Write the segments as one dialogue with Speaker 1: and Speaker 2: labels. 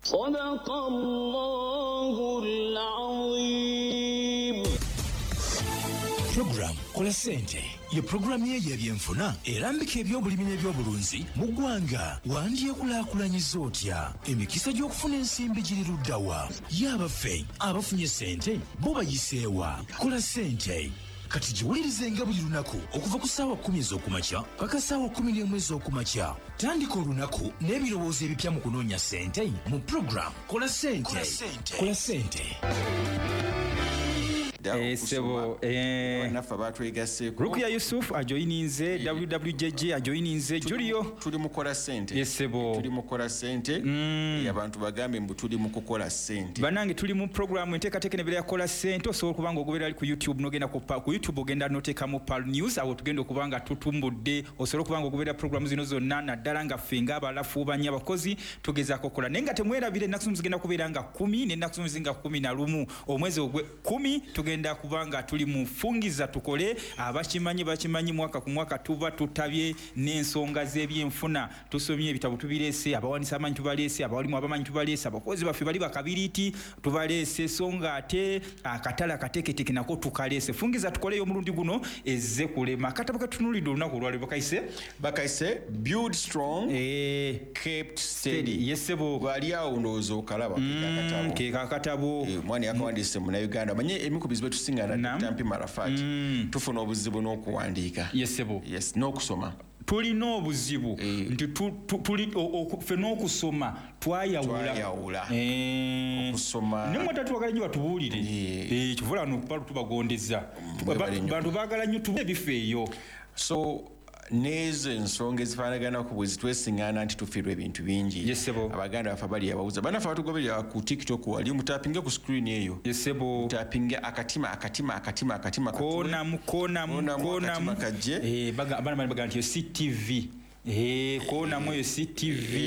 Speaker 1: صدق الله العظيم.
Speaker 2: Program Kola Sente ye programu y'ebyenfuna erambika ebyobulimi n'ebyobulunzi mu ggwanga. Wandyekulaakulanyiza otya? Emikisa gy'okufuna ensimbi giri luddawa? Y'abaffe abafunye sente bo bayiseewa? Kola Sente kati giwulirizenga buli lunaku okuva ku ssaawa 10 ez'okumakya paka ssaawa 11 ez'okumakya. Tandika olunaku n'ebirowoozo ebipya mu kunoonya sente mu program Kola Sente. Kola Sente.
Speaker 3: Sebo Rukia Yusuf ajoininze WWJJ ajoininze Julio
Speaker 4: tuli mukola sente.
Speaker 3: Yesebo
Speaker 4: tuli mukola sente abantu bagambe mbu tuli mukola sente.
Speaker 3: Banange tuli mu program enteekateeka ne bera yakola sente osobola kubanga ogobera ali ku YouTube nogenda ku YouTube ogenda noteeka mu Pal News awo tugenda okubanga tutumbudde osobola kubanga ogobera program zino zonna naddala nga ffe ng'abalafu banya abakozi tugezaako kola naye nga temwerabire ennaku zimu zigenda kubeera nga 10 n'ennaku zimu zinga 11 omwezi ogwe 10 tugenda kubanga tuli mufungiza tukole bakimanyi mwaka ku mwaka tuba tutabye n'ensonga z'ebyenfuna tusomye ebitabo tubireese abawanisa amanyi tubaleese abawalimu abamanyi tubaleese abakozi baffe bali bakabiriti tubaleese songa ate akatala kateketeke nako tukaleese fungiza tukoleyo omulundi guno ezze kulema akatabo katunulidde olunaku olwaliro
Speaker 4: bakaise build strong kept steady.
Speaker 3: Yesebo
Speaker 4: wali awo ndowooza okalaba
Speaker 3: ke akatabo
Speaker 4: mwani yakawandiise Munnayuganda manye emikubizi betusinga na Tampi Marafat tufuna obuzibu n'okuwandiika.
Speaker 3: Yesebo
Speaker 4: yes n'okusoma
Speaker 3: tulina obuzibu nti tuli ffe n'okusoma twayawula
Speaker 4: okusoma
Speaker 3: nemwe tatuwagala nnyo batubuulire kivula nokupalu tubagondeza bantu baagala nnyo ebifeeyo
Speaker 4: so nezo ensonga ezifaanaganako bwe zitwesiŋŋaana nti tufiirwa ebintu bingi.
Speaker 3: Yesebo
Speaker 4: abaganda baffe bali abawuza banafe batugoberera ku TikTok wali mutapinge ku screen eyo.
Speaker 3: Yesebo
Speaker 4: mutapinge akatima
Speaker 3: konamu
Speaker 4: kajje
Speaker 3: bana bagamba nti yo CTV kona moyo CTV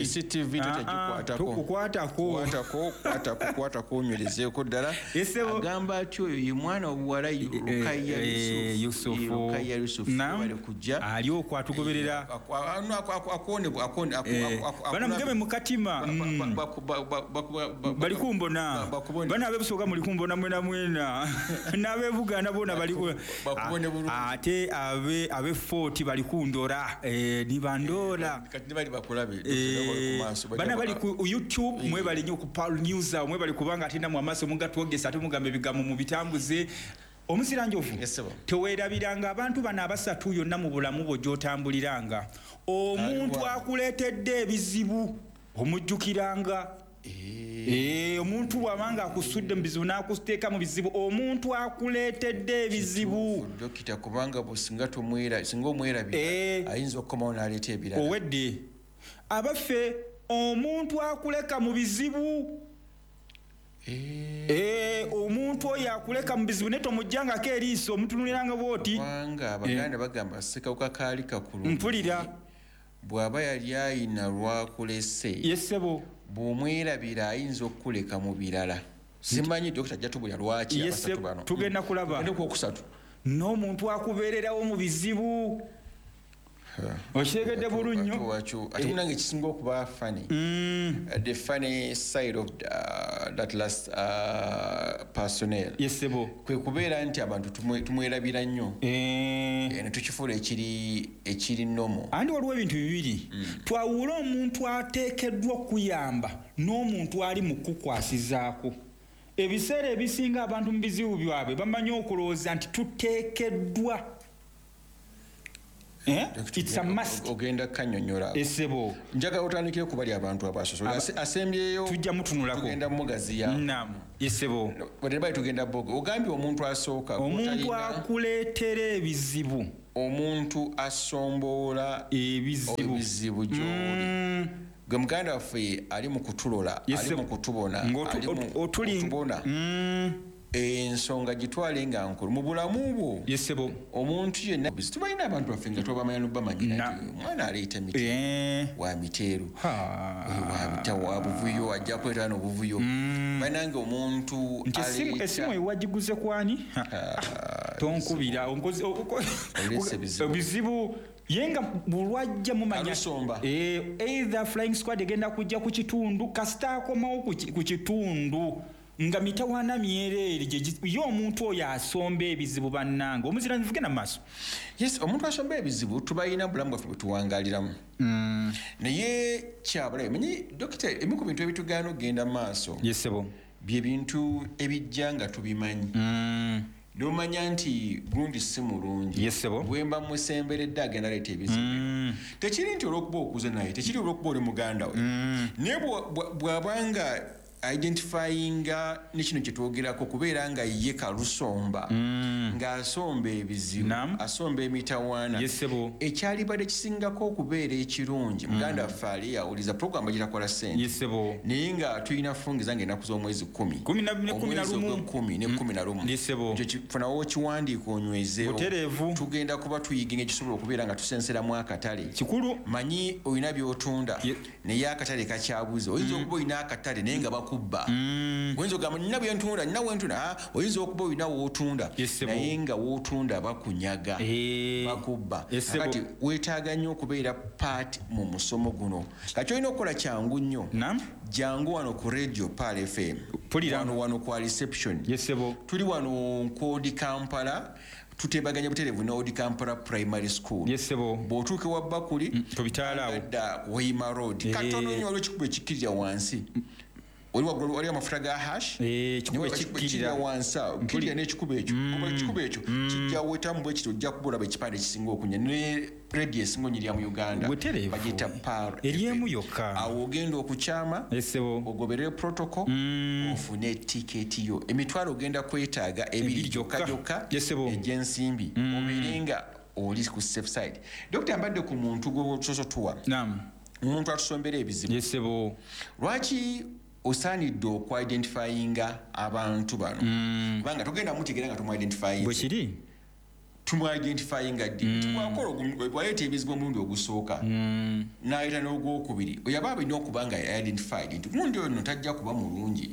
Speaker 4: kukwatako onywerezeko ddala agamba ati oyo ye mwana obuwala
Speaker 3: Yusufu bali
Speaker 4: kujja
Speaker 3: ali okwatugoberera bana mugeme mukatima bali kumbona bana abebusoga muli kumbona mwena n'abebuganda bona bali ate abe 40 bali kundora Ndora
Speaker 4: kati bali bakulabe
Speaker 3: bana bali ku YouTube mwe bali nyo ku Pal News mwe bali kubanga atinda mu amaso mugatwogesa ate mugambe bigambo mu bitambuze omusiranjofu teweerabiranga abantu bana abasatu yonna mu bulamu bwo gyotambuliranga omuntu akuleetedde ebizibu omujjukiranga omuntu wabanga akusudde mu bizibu n'akusteeka mu bizibu omuntu akuleetedde ebizibu
Speaker 4: dokita kubanga singa omwerabira ayinza okukomawo n'aleeta ebirala
Speaker 3: owedde abaffe omuntu akuleka mu bizibu omuntu oyo akuleka mu bizibu naye tomujjangako eriiso omutunuliranga bwoti
Speaker 4: kubanga abaganda bagamba ssekawuka kaali kakulu
Speaker 3: mpulira
Speaker 4: bw'aba yali ayina lwakulese
Speaker 3: yesebo
Speaker 4: bw'omwerabira ayinza okukuleka mu birala simanyi dokita ajja tubulya lwaki abasatu bano
Speaker 3: tugenda kulaba
Speaker 4: okusatu
Speaker 3: n'omuntu akubeererawo mu bizibu okyegedde bulunyo
Speaker 4: ate munange ekisinga okuba funny the funny side of that last personnel
Speaker 3: yesebo
Speaker 4: kwe kubeera nti abantu tumwerabira nnyo netukifuula ekiri nomo
Speaker 3: andi waliwo ebintu bibiri twawula omuntu ateekeddwa okuyamba n'omuntu ali mu kukwasizaako ebiseera ebisinga abantu mu bizibu byabwe bamanyi okulowooza nti tuteekeddwa it's a must
Speaker 4: ogenda kanyonyola
Speaker 3: esebo
Speaker 4: njaga otandikire kubali abantu abasoso asembyeyo
Speaker 3: tujja mutunulako
Speaker 4: tugenda mugazi ya
Speaker 3: naam esebo
Speaker 4: bwe tugenda bogo ogambye omuntu asooka
Speaker 3: omuntu akuleetera ebizibu
Speaker 4: omuntu asomboola ebizibu gy'oli gwe muganda waffe ali mu kutulola ali mu kutubona ali mu kutubona ensonga gitwale nga nkulu mu bulamu bwo
Speaker 3: yesebo
Speaker 4: omuntu yenna tubalina abantu baffe nga twabamanya n'obamanyira mwana aleeta miteeru wa miteeru wa buvuyo ajja kwetana obuvuyo banange omuntu
Speaker 3: esimu ewagiguze kwani tonkubira ebizibu yenga bulwajja mumanya either flying squad egenda kujja ku kitundu kasita akomawo ku kitundu nga mitawana myerere yo omuntu oyo asomba ebizibu bannanga omuzira nvugena maaso
Speaker 4: yes omuntu asomba ebizibu tubayina bulamu bwaffe bwetuwangaliramu naye kyabulayo manyi dokita emu ku bintu ebitugaana okugenda maaso
Speaker 3: yesebo
Speaker 4: bye bintu ebijja nga tubimanyi nomanya nti gundi si mulungi
Speaker 3: yesebo
Speaker 4: bwemba musemberedde agenda leeta ebizibu tekiri nti olwokuba okuze naye tekiri olwokuba oli muganda we naye bwabanga identifyinga nekino kyetwogerako kubeera nga ye kalusomba ng'asomba ebizibu asomba emitawaana ekyalibadde kisingako okubeera ekirungi muganda waffe ali yawuliza puroguramu bagirakola ssente naye nga tulina fungiza ng'ennaku z'omwezi 10 ne 11 funawo ekiwandiiko onywezeewo tugenda kuba tuyiga ekisobola okubeera nga tusenseramu akatale
Speaker 3: kikulu
Speaker 4: manyi olina by'otunda naye akatale kakyabuze oyinza okuba olina akatale naye nga bakubba oyinza okugamba nina bwentunda nina wentunda oyinza okuba olina wootunda naye nga wootunda bakunyaga bakubba kati weetaaga nnyo okubeera paati mu musomo guno kati olina okukola kyangu nnyo jangu wano ku radio Pal FM wano kwa reception tuli wano Odi Kampala tutebaganya buterevu na Odi Kampala Primary School bw'otuuke wa Bakuli tubitaalawo Wayima Road katono nnyo waliwo ekikubo ekikirira wansi waliwo amafuta ga hash ekikirira wansi kirira n'ekikubo ekyo kuba ekikubo ekyo kijja wetamu bwe kiti ojja kuba olaba ekipande ekisinga okunya ne radio esinga onyirira mu Uganda bagiyita Pal
Speaker 3: eriemu yokka
Speaker 4: awo ogenda okukyama ogoberere protocol ofune tiketi yo emitwalo ogenda kwetaaga ebiri gyokka egy'ensimbi obeere nga oli ku safe side Dr. mbadde ku muntu gwososotuwa omuntu atusombera ebizibu lwaki osaanidde okwidentifyinga abantu bano kubanga togenda mutegeera nga tumuidentifyinga
Speaker 3: bwekiri
Speaker 4: tumuidentifyinga ddi bwaleeta ebizibu omulundi ogusooka n'ayita n'ogwokubiri oyaba alina okuba nga identified nti gundi ono tajja kuba mulungi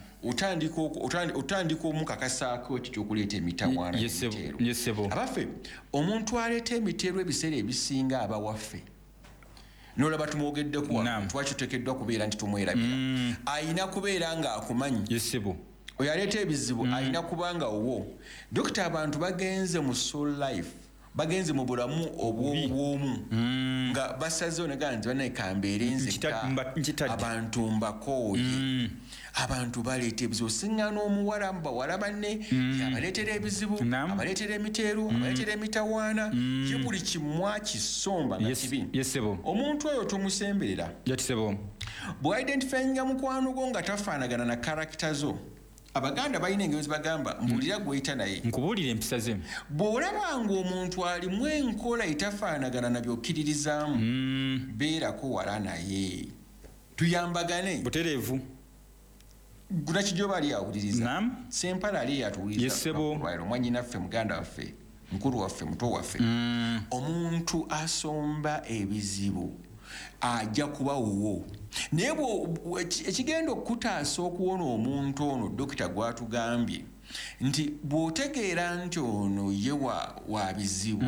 Speaker 4: otandika omukakasaako ekyo kyokuleeta emitawaana emiteero abaffe omuntu aleeta emiteero ebiseera ebisinga abawaffe nolaba tumwogeddeku twaki tuteekeddwa kubeera nti tumwerabira ayina kubeera nga akumanyi oyo aleeta ebizibu ayina kuba nga owo dokita abantu bagenze mu soul life bagenze mu bulamu obw'obwomu nga basazeewo negana nti banaekambeere nzekka abantu mbakooye abantu baleeta ebizibu siŋŋaana omuwala mubawala banne abaleetera ebizibu abaleetera emiteeru abaleetera emitawaana ye buli kimwa kisomba nga kibi omuntu oyo tumusemberera bw'identifyinga mukwano gwo nga tafaanagana na karakita zo abaganda balina engero zibagamba mbuulira gweyita naye
Speaker 3: nkubuulira empisa ze
Speaker 4: bw'olabanga omuntu alimu enkola etafaanagana na byokkiririzaamu beerako wala naye tuyambagane
Speaker 3: butereevu
Speaker 4: gunakijoba ali awuliriza sempala ali yatuwuliriza omwanyinaffe muganda waffe mukulu waffe muto waffe omuntu asomba ebizibu ajja kuba wuwo naye ekigenda okutaasa okuwona omuntu ono dokita gwatugambye nti bw'otegeera nti ono ye wa bizibu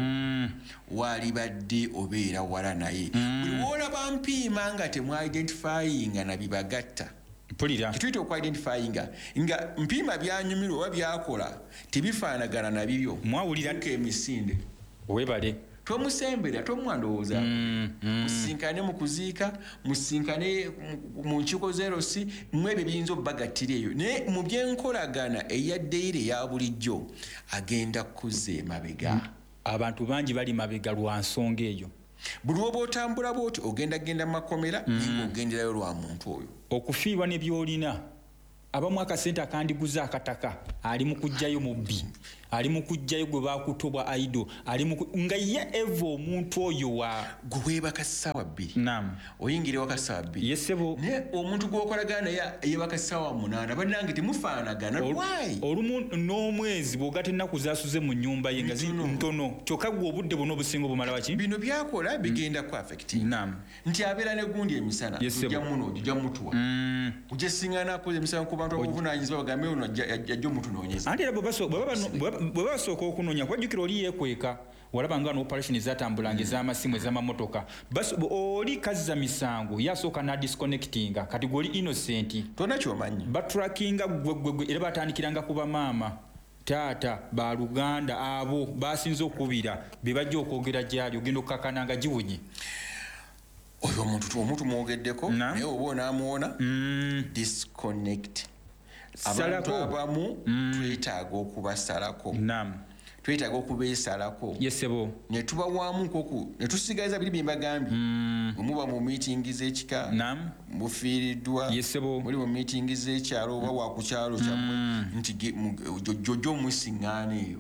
Speaker 4: walibadde obeera wala naye buli woolaba mpiima nga temwidentifyinga na bibagatta kituyita okwidentifyinga nga mpiima byanyumirwa oba byakola tebifaanagana na bibyo mwawulirako emisinde
Speaker 3: webale
Speaker 4: tomusembera tomwandowooza musinkane mu kuziika musinkane mu nkiiko zerosi mu ebyo biyinza obbagattira eyo naye mu byenkolagana eyaddeyire eya bulijjo agenda kuzza emabega
Speaker 3: abantu bangi bali mabega lwa nsonga eyo
Speaker 4: buli oba otambula bwoti ogendagenda mu makomera naye ng'ogenderayo lwa muntu oyo
Speaker 3: okufiirwa ne byolina abamu akasente akandiguza akataka ali mu kujjayo mubbi ali mu kujjayo gwe bakutobwa aido ali mu nga ye eva omuntu oyo wa
Speaker 4: gweebaka ssaawa 2 oyingira waka ssaawa 2
Speaker 3: yesebo
Speaker 4: ne omuntu gwokolagana yebaka ssaawa 8 bannange temufaanagana why
Speaker 3: olumu n'omwezi bw'ogata ennaku zaasuze mu nnyumba ye nga ntono kyokka gwe obudde bwonna obusinga obumala waki
Speaker 4: bino byakola bigenda ku affecting nti abeera ne gundi emisana tujja muno ojja mutuwa ujja siŋŋaana akoze emisana kuba abantu obuvunanyizibwa bagambe ono ajja omutunoonyeza
Speaker 3: ate era bwe basooka okunoonya kubajjukira oli yeekweka walaba nga operation zatambulanga ez'amasimu ez'amamotoka oli kazza misango yasooka nadisconnectinga kati gwoli innocent
Speaker 4: tonna kyomanyi
Speaker 3: batrackinga gwegwegwe era batandikiranga ku bamaama taata baluganda abo basinze okubira be bajja okwogera gyali ogenda okukakananga giwunye
Speaker 4: oyo omuntu mwogeddeko naye oba onaamuwona disconnect abantu abamu twetaaga okubasalako twetaaga okubeesalako
Speaker 3: yesebo
Speaker 4: ne tubawamu ne tusigaliza biri bye mbagambye muba mu miitingi z'ekika mufiiriddwa muli mu miitingi z'ekyalo oba wakukyalo kyammwe nti jjojja omusiŋŋaana eyo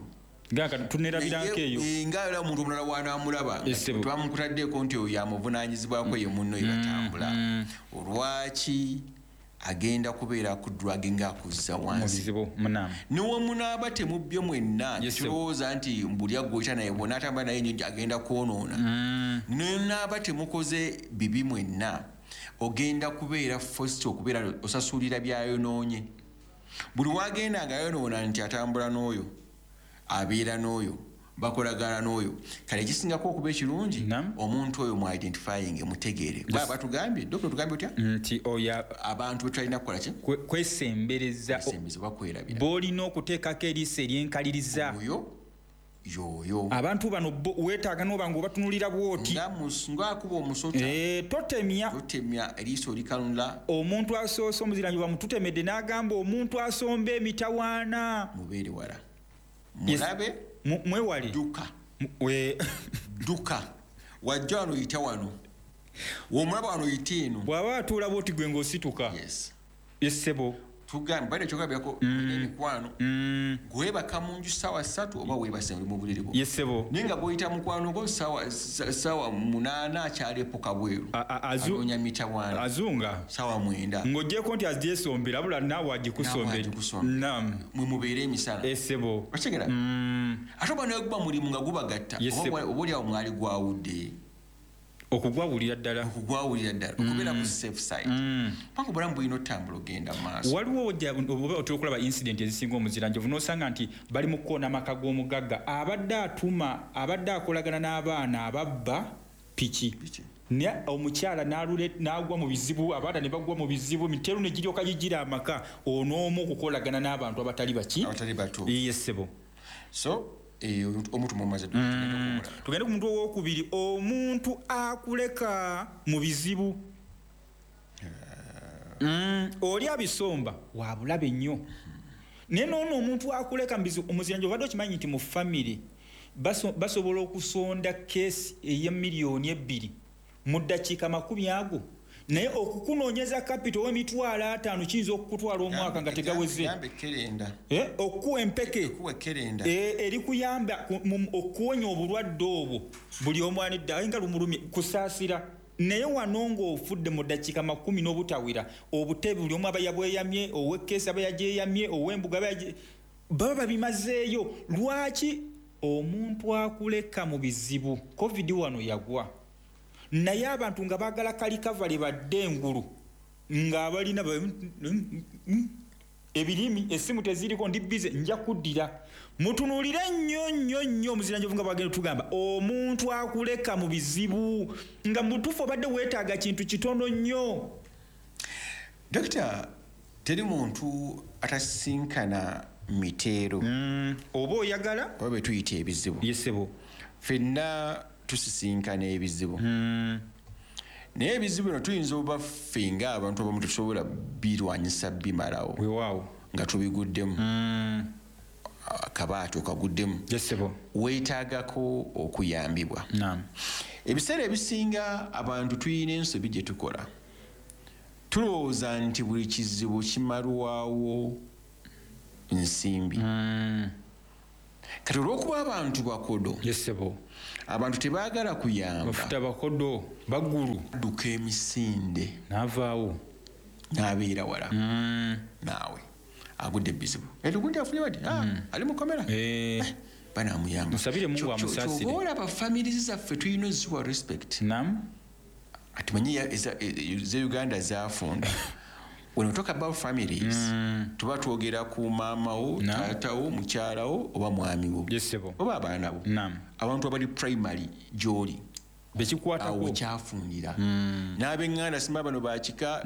Speaker 4: ngaera omuntu omulala wanaamulaba tebamukutaddeeko nti oyo yamuvunaanyizibwako ye munno yebatambula olwaki agenda kubeera ku drug ng'akuzza wansi newamunaaba temubbye mwenna kirowooza nti mbuli aggoyita naye bwona atambula naye nyo agenda kwonoona nenaaba temukoze bibi mwenna ogenda kubeera fosti okubeera osasulira byayonoonye buli wagenda nga yonoona nti atambula n'oyo abeera n'oyo bakolagana n'oyo kale ekisingako okuba ekirungi omuntu oyo mu identifying mutegeere baba tugambye dokita tugambye otya
Speaker 3: nti oya
Speaker 4: abantu betulina kukola ki
Speaker 3: kwesembereza
Speaker 4: bakwerabira
Speaker 3: b'olina okuteekako eriisa eryenkaliriza
Speaker 4: yoyo
Speaker 3: abantu bano weetaaga n'oba nga obatunulira bwoti
Speaker 4: ng'akuba omusota
Speaker 3: totemya
Speaker 4: eriisa olikanula
Speaker 3: omuntu asoose omuziranyi bamututemedde n'agamba omuntu asomba emitawaana
Speaker 4: mubeere wala mulabe
Speaker 3: mwewale
Speaker 4: duka wajja wano yita wano womulaba wano yita eno
Speaker 3: bw'aba atuula bwoti gwe ng'osituka yesebo
Speaker 4: tugambe bade kyogabyako emikwano gwebaka mu nju ssaawa 3 oba weebase mu buliri bwo
Speaker 3: yesebo
Speaker 4: naye nga bw'oyita mukwano gwo ssaawa 8 akyaleepoka bweru anoonya mitawaana
Speaker 3: azunga
Speaker 4: ssaawa 9
Speaker 3: ng'oggyeko nti agyesombera bula naawe agikusombera
Speaker 4: mwe mubeere emisana
Speaker 3: esebo
Speaker 4: okitegeera ate oba naye guba mulimu nga gubagatta oba oliawo mwali gwawudde
Speaker 3: okugwawulira ddala
Speaker 4: okubeera ku safe side panga obulamu bulina otambula ogenda maaso
Speaker 3: waliwo oba otera okulaba incident ezisinga omuziranjovu n'osanga nti bali mu kukoona amaka g'omugagga abadde akolagana n'abaana ababba piki ne omukyala n'agwa mu bizibu abaana ne bagwa mu bizibu miteru ne giryoka gigira amaka onoomu okukolagana n'abantu abatali
Speaker 4: batuufu
Speaker 3: yesebo
Speaker 4: so omuntu mumaze
Speaker 3: tugende ku muntu owokubiri omuntu akuleka mu bizibu oli abisomba wabulabe nnyo naye noono omuntu akuleka mu bizibu omuziranjo obadde okimanyi nti mu famire basobola okusonda keesi eya miliyoni 2 mu ddakiika 40 naye okukunoonyeza kapito w'emitwalo 5 kiyinza okukutwala omwaka nga tegaweze okuwa empeke eri kuyamba okuwonya obulwadde obwo buli omwana edda nga lumulumye kusaasira naye wano ng'ofudde mu ddakiika 10 n'obutawera obutebe buli omu aba yabweyamye ow'ekkeesi aba yagyeyamye ow'embuga baba babimazeeyo lwaki omuntu akuleka mu bizibu covid wano yagwa naye abantu nga baagala kalikavale badde engulu ng'abalina ebirimi essimu teziriko ndi bize nja kuddira mutunuulire nnyo omuziranjovu nga bagenda tugamba omuntu akuleka mu bizibu nga mutuufu obadde weetaaga kintu kitono nnyo
Speaker 4: dokita teri muntu atasinkana miteero
Speaker 3: oba oyagala
Speaker 4: oba betuyita ebizibu
Speaker 3: yesebo
Speaker 4: ffenna tusisinkana ebizibu naye ebizibu bino tuyinza oba ffe ng'abantu abamu tetusobola birwanyisa bimalawo
Speaker 3: weewaawo
Speaker 4: nga tubiguddemu akabaati okaguddemu weetaagako okuyambibwa ebiseera ebisinga abantu tuyina ensobi gye tukola tulowooza nti buli kizibu kimalwawo nsimbi kati olw'okuba abantu bakodo abantu tebaagala kuyamba
Speaker 3: bafuta bakodo bagulu
Speaker 4: duka emisinde
Speaker 3: n'avaawo
Speaker 4: n'abeera wala naawe agudde ebizibu elugundi afunye bati ali mukomera banamuyamba
Speaker 3: musabire mungu amusaasire
Speaker 4: kyova olaba famirizi zaffe tulina oziwa respect atimanyi ze uganda zafunda when we talk about families tuba twogera ku maamawo taatawo mukyalawo oba mwamiwo oba abaana bo abantu abali primary gy'oli
Speaker 3: bekikwatako
Speaker 4: kyafundira n'ab'eŋŋanda simba bano bakika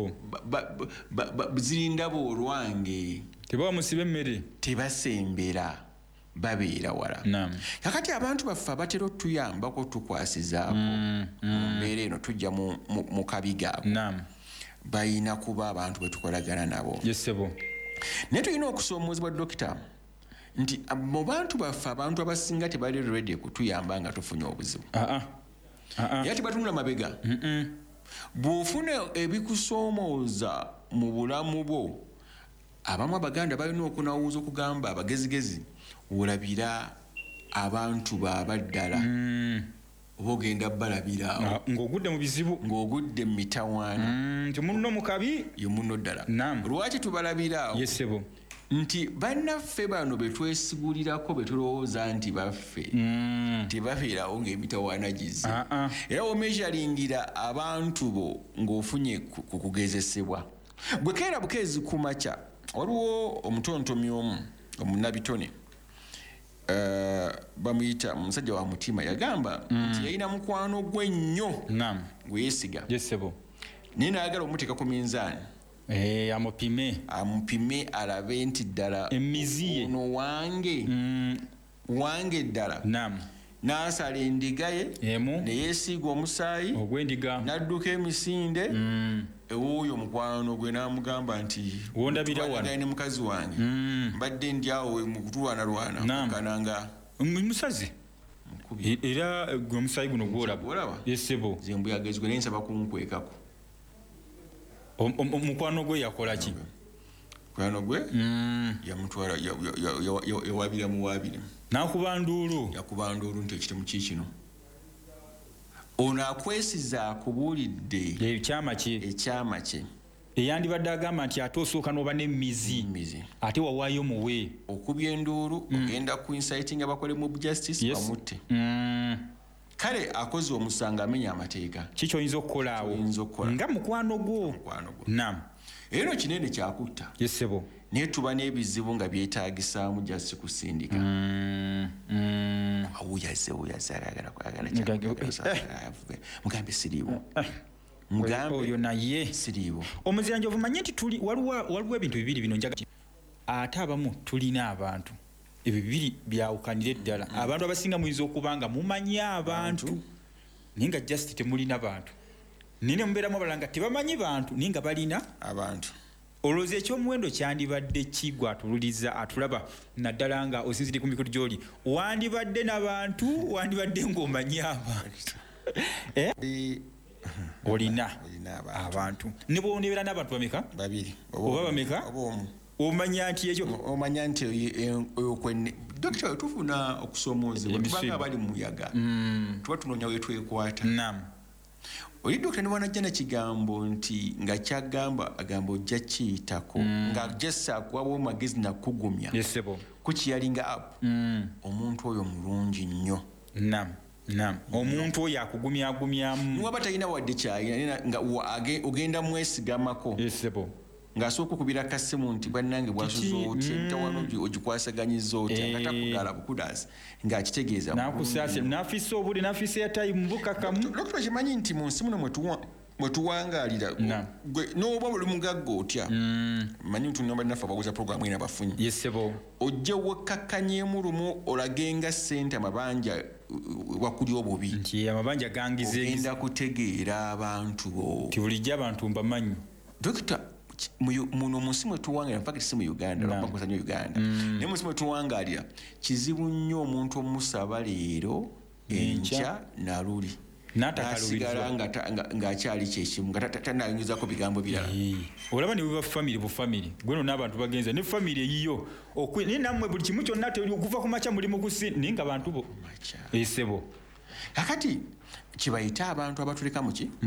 Speaker 4: zirindabo olwange
Speaker 3: tebamusiba emmere
Speaker 4: tebasembera babeera wala kakati abantu baffe abatera otuyambako tukwasizaako mu mbeera eno tujja mu kabigaako bayina kuba abantu betukolagana nabo naye tulina okusoomoozebwa dokita nti mu bantu baffe abantu abasinga tebali ready kutuyamba nga tufunye obuzibu era tebatunula mabega bw'ofuna ebikusoomooza mu bulamu bwo abamu abaganda balina okunawuuza okugamba abagezigezi olabira abantu baabaddala oba ogenda balabira
Speaker 3: ng'ogudde mu bizibu
Speaker 4: ng'ogudde mu mitawaana
Speaker 3: nti munno mukabi
Speaker 4: ye munno ddala lwaki tubalabiraawo nti bannaffe bano betwesigulirako betulowooza nti baffe tebabeerawo ng'emitawaana gize era womejalingira abantu bo ng'ofunye ku kugezesebwa bwe keera bukeezi ku makya waliwo omutontomi omu omunabitone bamuyita omusajja wa mutima yagamba nti yalina mukwano gwe nnyo gwe yeesiga naye naagala omuteeka ku minzaani amupime alabe nti ddala
Speaker 3: emizi ye
Speaker 4: ono wange ddala n'asala endiga ye ne yeesiiga omusaayi n'adduka emisinde ewuuyo mukwano gwe n'amugamba nti wondabira ne mukazi wange mbadde ndyawo mu kutulwanalwana kananga
Speaker 3: musazi era gwe omusaayi guno gwolaba yesebo
Speaker 4: zembuyagezigwe naye nsaba kunkwekako
Speaker 3: omukwano gwe yakola ki
Speaker 4: mukwano gwe yamutwala yawabira muwabire
Speaker 3: nakuba nduulu
Speaker 4: yakuba nduulu nti ekitemu kikino ono akwesiza akubuulidde
Speaker 3: ekyama
Speaker 4: kye
Speaker 3: eyandibadde agamba nti ate osooka n'oba n'emizi ate wawaayo muwe
Speaker 4: okubya enduulu ogenda ku inciting abakole mu justice bamutte kale akoze omusango amenya amateeka
Speaker 3: kiki oyinza okukola awo nga mukwano gwo eno
Speaker 4: kinene kyakutta
Speaker 3: yesebo
Speaker 4: naye tuba n'ebizibu nga byetaagisaamu jasi kusindika mugambe siriiwo
Speaker 3: oyo naye
Speaker 4: siriiwo
Speaker 3: omuziranjovu manye nti waliwo ebintu bibiri bino njaga ate abamu tulina abantu ebyo bibiri byawukanire ddala abantu abasinga muyinza okuba nga mumanyi abantu naye nga just temulina bantu nine mubeeramu abalala nga tebamanyi bantu naye nga balina
Speaker 4: abantu
Speaker 3: olowooza ekyomuwendo kyandibadde kigwa atululiza atulaba naddala nga osinzire ku mikutu gy'oli wandibadde n'abantu wandibadde ng'omanyi abantu olina abantu ne bwonebeera n'abantu bameka
Speaker 4: babiri
Speaker 3: oba bameka omanya nti ekyo
Speaker 4: omanya nti okwenne dokita tufuna okusoomoozebwa tubanga abali mu muyaga tuba tunoonya wetwekwata oli dokita niwanajja nekigambo nti nga kyagamba agamba ojja kiyitako nga jesaakuwawo magezi nakugumya kukiyalinga app omuntu oyo mulungi nnyo
Speaker 3: omuntu oyo akugumyagumyamu
Speaker 4: niwaba talina wadde kyayina nga ogenda mwesigamako ng'asooka okubira kasimu nti bannange bwasuza otya emitawaano ogikwasaganyiza otya nga takudala bukudaasi ng'akitegeeza
Speaker 3: nafisa obuli nafisa yatayimu bukakamu
Speaker 4: dokita kimanyi nti mu nsi muno mwe tuwangaalira n'oba buli mugagga otya manyi nti nobali naffe abaguza puroguramu ena bafunye ojja wekkakkanyeemu lumu olagenga ssente amabanja wakuli obubi
Speaker 3: nti amabanja gangiza
Speaker 4: ogenda kutegeera abantu bo
Speaker 3: ti bulijjo abantu mbamanyi
Speaker 4: dokita muno munsi mwe tuwangalira mpaka si mu Uganda lwakukosa nnyo Uganda naye munsi mwe tuwangalira kizibu nnyo omuntu omusaba leero enkya naluli nasigala ng'akyali kyekimu nga tanayingizako bigambo birala
Speaker 3: olaba ne bweba famire bufamire gweno n'abantu bagenza ne famire eyiyo naye nammwe buli kimu kyonna okuva ku makya mulimu kusi naye nga bantu bo esebo
Speaker 4: kakati kibayita abantu abatuleka muki